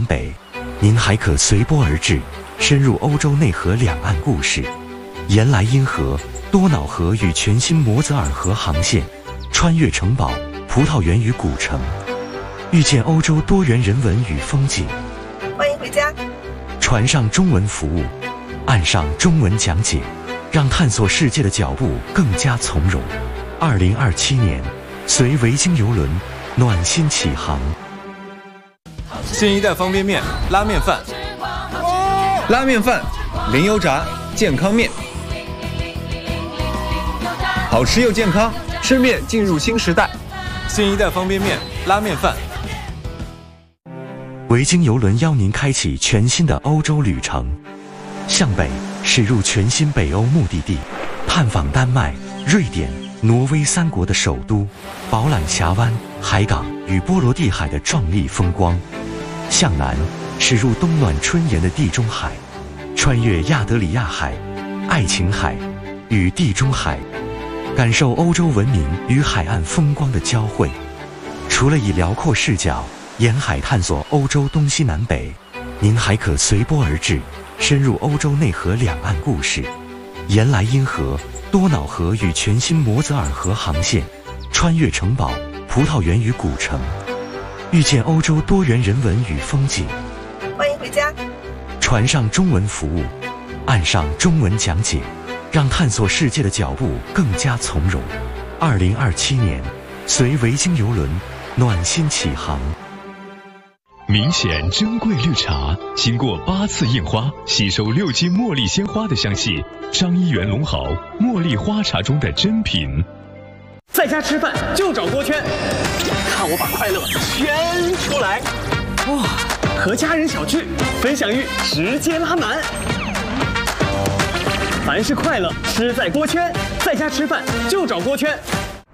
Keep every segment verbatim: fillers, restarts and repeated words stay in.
北，您还可随波而至，深入欧洲内河两岸故事，沿莱茵河、多瑙河与全新摩泽尔河航线，穿越城堡、葡萄园与古城，遇见欧洲多元人文与风景。 欢迎回家。 船上中文服务，岸上中文讲解，让探索世界的脚步更加从容。二零二七年，随维京邮轮暖心起航。 新一代方便面拉面饭， 拉面饭，零油炸，健康面，好吃又健康，吃面进入新时代。 新一代方便面拉面饭。 维京邮轮邀您开启全新的欧洲旅程，向北驶入全新北欧目的地，探访丹麦、瑞典、挪威三国的首都，饱览峡湾、海港与波罗的海的壮丽风光；向南驶入冬暖春炎的地中海，穿越亚得里亚海、爱琴海与地中海，感受欧洲文明与海岸风光的交汇。除了以辽阔视角沿海探索欧洲东西南北，您还可随波而至，深入欧洲内河两岸故事，沿莱茵河、多瑙河与全新摩泽尔河航线，穿越城堡、葡萄园与古城，遇见欧洲多元人文与风景。 欢迎回家。 船上中文服务，岸上中文讲解，让探索世界的脚步更加从容。二零二七年，随维京邮轮暖心起航。 明显珍贵绿茶，经过八次印花，吸收六斤茉莉鲜花的香气，张一元龙豪茉莉花茶中的珍品。 在家吃饭就找锅圈，看我把快乐圈出来！哇，和家人小聚，分享欲直接拉满。凡是快乐，吃在锅圈，在家吃饭就找锅圈。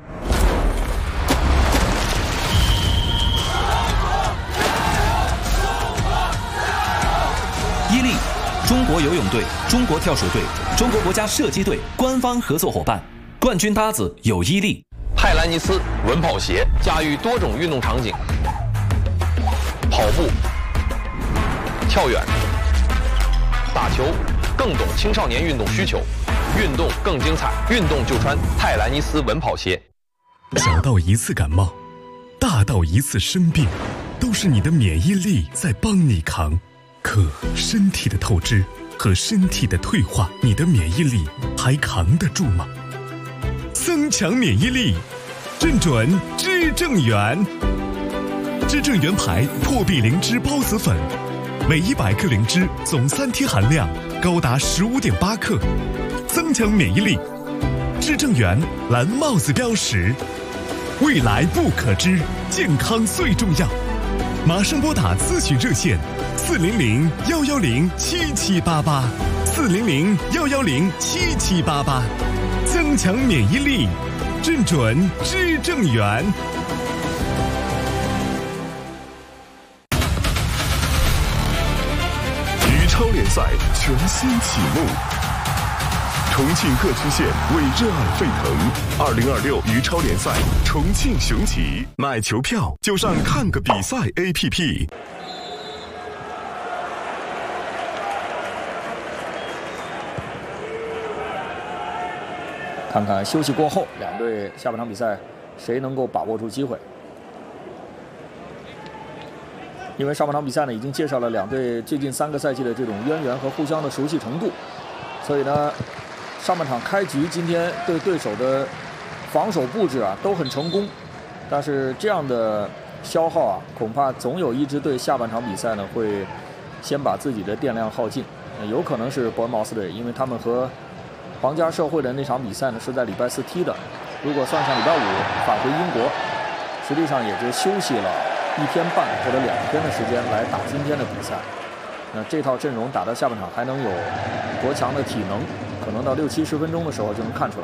伊利，中国游泳队、中国跳水队、中国国家射击队官方合作伙伴，冠军搭子有伊利。 泰兰尼斯稳跑鞋驾驭多种运动场景，跑步、跳远、打球，更懂青少年运动需求，运动更精彩，运动就穿泰兰尼斯稳跑鞋。 小到一次感冒，大到一次生病，都是你的免疫力在帮你扛。可身体的透支和身体的退化，你的免疫力还扛得住吗？增强免疫力，正准知正元。知正元牌破壁灵芝孢子粉，每一百克灵芝总三天含量高达十五点八克，增强免疫力。知正元蓝帽子标识，未来不可知，健康最重要。马上拨打咨询热线四零零幺幺零七七八八，四零零幺幺零七七八八，增强免疫力，正准知正元。 羽超联赛全新启幕。重庆各区县为热爱沸腾。二零二六羽超联赛重庆雄起，买球票就上看个比赛 A P P。 看看休息过后，两队下半场比赛谁能够把握住机会？因为上半场比赛呢，已经介绍了两队最近三个赛季的这种渊源和互相的熟悉程度，所以呢。上半场开局，今天对对手的防守布置啊都很成功，但是这样的消耗啊，恐怕总有一支队下半场比赛呢会先把自己的电量耗尽，有可能是伯恩茅斯队，因为他们和皇家社会的那场比赛呢是在礼拜四踢的，如果算上礼拜五返回英国，实际上也就休息了一天半或者两天的时间来打今天的比赛。那这套阵容打到下半场还能有多强的体能？可能到六七十分钟的时候就能看出来。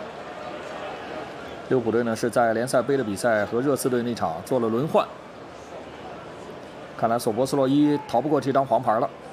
利物浦队呢是在联赛杯的比赛和热刺队那场做了轮换，看来索博斯洛伊逃不过这张黄牌了。